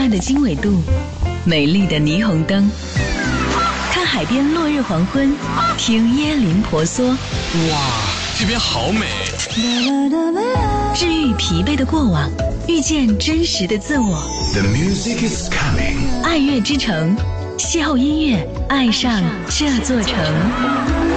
看的经纬度，美丽的霓虹灯，看海边落日黄昏，听椰林婆娑。 哇，这边好美！ 治愈疲惫的过往，遇见真实的自我。 The music is coming。 爱乐之城，邂逅音乐，爱上这座城。